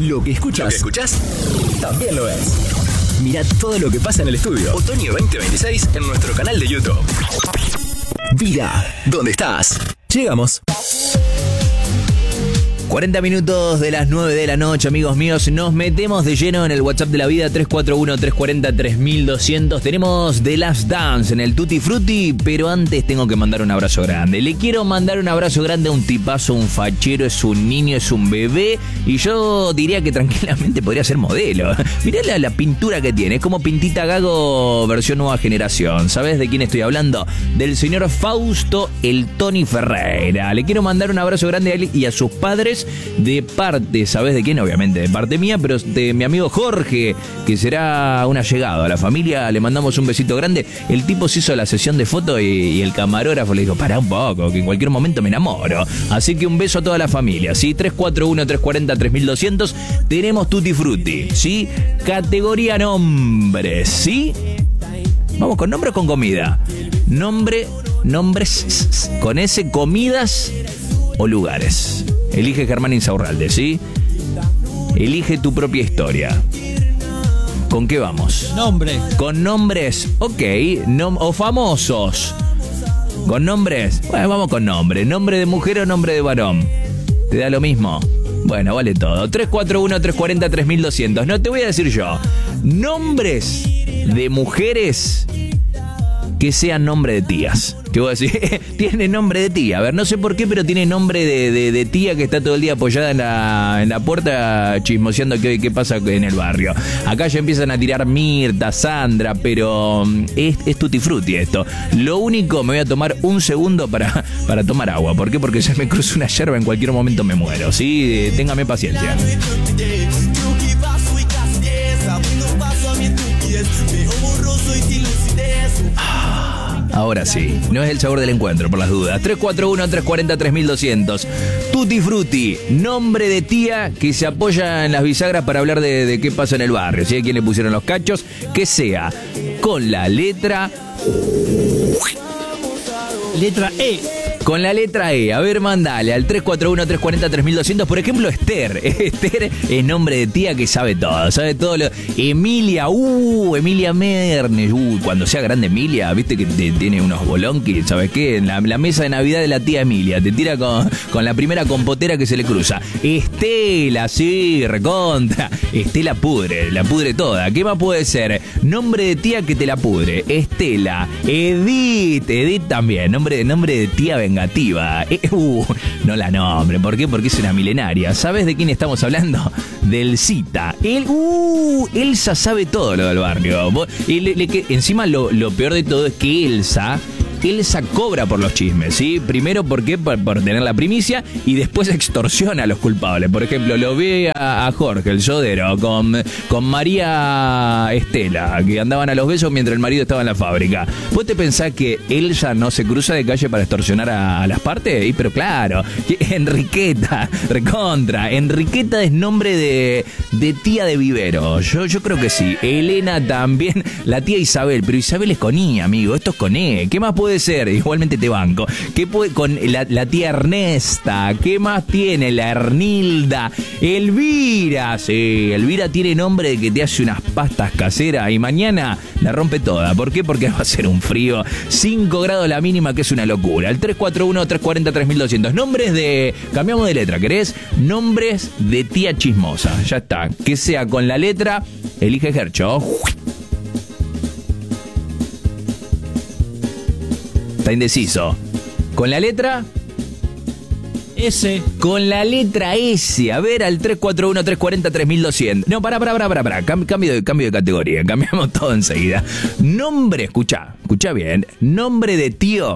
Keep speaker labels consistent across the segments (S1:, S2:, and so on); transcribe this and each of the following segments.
S1: Lo que escuchas también lo es. Mirá todo lo que pasa en el estudio. Otoño 2026 en nuestro canal de YouTube. Vida, ¿dónde estás? Llegamos.
S2: 40 minutos de las 9 de la noche, amigos míos. Nos metemos de lleno en el WhatsApp de la vida, 341-340-3200. Tenemos The Last Dance en el Tutti Frutti, pero antes tengo que mandar un abrazo grande. Le quiero mandar un abrazo grande a un tipazo, un fachero, es un niño, es un bebé, y yo diría que tranquilamente podría ser modelo. Mirá la pintura que tiene, es como Pintita Gago versión nueva generación. ¿Sabes de quién estoy hablando? Del señor Fausto El Tony Ferreira. Le quiero mandar un abrazo grande a él y a sus padres, de parte, ¿sabes de quién? Obviamente de parte mía, pero de mi amigo Jorge, que será un allegado a la familia. Le mandamos un besito grande. El tipo se hizo la sesión de foto y el camarógrafo le dijo, pará un poco, que en cualquier momento me enamoro. Así que un beso a toda la familia, ¿sí? 341-340-3200. Tenemos Tutti Frutti, ¿sí? Categoría nombres, ¿sí? Vamos con nombre o con comida. Nombres con S, comidas o lugares. Elige Germán Insaurralde, ¿sí? Elige tu propia historia. ¿Con qué vamos?
S3: Nombre.
S2: Con nombres, ok. O famosos. ¿Con nombres? Bueno, vamos con nombre. ¿Nombre de mujer o nombre de varón? ¿Te da lo mismo? Bueno, vale todo. 341-340-3200. No te voy a decir yo. Nombres de mujeres que sean nombre de tías. ¿Qué voy a decir? Tiene nombre de tía. A ver, no sé por qué, pero tiene nombre de tía que está todo el día apoyada en la puerta chismoseando qué pasa en el barrio. Acá ya empiezan a tirar Mirta, Sandra, pero es tutti frutti esto. Lo único, me voy a tomar un segundo para tomar agua. ¿Por qué? Porque se me cruza una yerba, en cualquier momento me muero. ¿Sí? Téngame paciencia. Ahora sí, no es el sabor del encuentro, por las dudas. 341-340-3200. Tutti Frutti, nombre de tía que se apoya en las bisagras para hablar de qué pasa en el barrio. Si hay quien le pusieron los cachos, que sea con la letra...
S3: Letra E.
S2: Con la letra E. A ver, mandale al 341-340-3200. Por ejemplo, Esther. Esther es nombre de tía que sabe todo. Sabe todo lo... Emilia. Emilia Mernes. Cuando sea grande Emilia, viste que tiene unos bolonquis. ¿Sabes qué? En la mesa de Navidad de la tía Emilia. Te tira con la primera compotera que se le cruza. Estela, sí, recontra. Estela la pudre toda. ¿Qué más puede ser? Nombre de tía que te la pudre. Estela. Edith también. Nombre de tía vengativa. No la nombre. ¿Por qué? Porque es una milenaria. ¿Sabes de quién estamos hablando? Del Cita. Elsa sabe todo lo del barrio. Encima lo peor de todo es que Elsa cobra por los chismes, ¿sí? Primero, ¿por qué? Por tener la primicia, y después extorsiona a los culpables. Por ejemplo, lo ve a Jorge, el sodero, con María Estela, que andaban a los besos mientras el marido estaba en la fábrica. ¿Vos te pensás que Elsa no se cruza de calle para extorsionar a las partes? Pero claro, Enriqueta, recontra. Enriqueta es nombre de tía de vivero. Yo creo que sí. Elena también. La tía Isabel, pero Isabel es con I, amigo. Esto es con E. ¿Qué más puede ser? Igualmente te banco. ¿Qué puede con la tía Ernesta? ¿Qué más tiene? La Ernilda. Elvira. Sí, Elvira tiene nombre de que te hace unas pastas caseras y mañana la rompe toda. ¿Por qué? Porque va a ser un frío. 5 grados la mínima, que es una locura. El 341-340-3200. Nombres de... Cambiamos de letra, ¿querés? Nombres de tía chismosa. Ya está. Que sea con la letra... Elige Gercho. Está indeciso. ¿Con la letra?
S3: S.
S2: Con la letra S. A ver, al 341-340-3200. No, pará. Cambio de categoría. Cambiamos todo enseguida. Nombre, escucha bien. Nombre de tío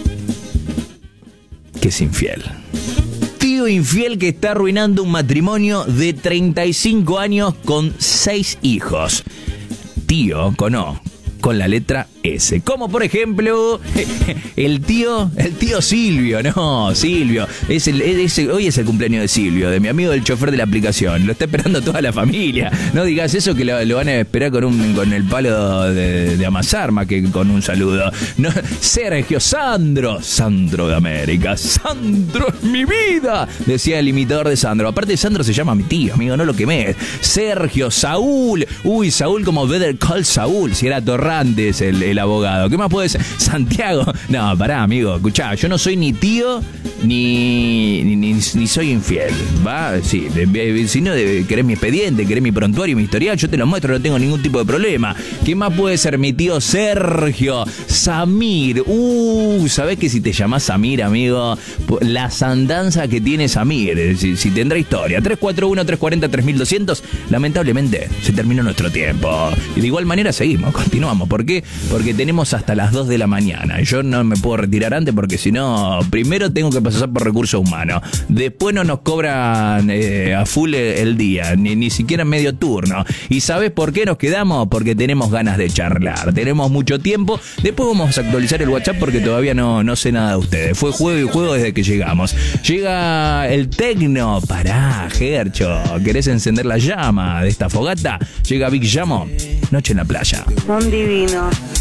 S2: que es infiel. Tío infiel que está arruinando un matrimonio de 35 años con 6 hijos. Tío, con con la letra S. Como por ejemplo, el tío Silvio, no, Silvio. Hoy es el cumpleaños de Silvio, de mi amigo el chofer de la aplicación. Lo está esperando toda la familia. No digas eso que lo van a esperar con el palo de amasar más que con un saludo. No, Sergio Sandro de América. Sandro es mi vida, decía el imitador de Sandro. Aparte Sandro se llama mi tío, amigo, no lo quemés. Sergio, Saúl. Uy, Saúl como Better Call Saúl, si era Torrantes el abogado. ¿Qué más puede ser? Santiago. No, pará, amigo, escuchá, yo no soy ni tío ni soy infiel, ¿va? Sí, si no querés mi expediente, querés mi prontuario, mi historial, yo te lo muestro, no tengo ningún tipo de problema. ¿Qué más puede ser? Mi tío Sergio, Samir. ¿Sabés que si te llamás Samir, amigo, las andanzas que tiene Samir, si tendrá historia? 341-340-3200, lamentablemente se terminó nuestro tiempo. Y de igual manera continuamos. ¿Por qué? Porque tenemos hasta las 2 de la mañana. Yo no me puedo retirar antes porque si no, primero tengo que pasar por recursos humanos. Después no nos cobran a full el día, ni siquiera en medio turno. ¿Y sabés por qué nos quedamos? Porque tenemos ganas de charlar. Tenemos mucho tiempo. Después vamos a actualizar el WhatsApp porque todavía no sé nada de ustedes. Fue juego y juego desde que llegamos. Llega el tecno. Pará, Gercho. ¿Querés encender la llama de esta fogata? Llega Big Llamo. Noche en la playa.
S4: Son divinos.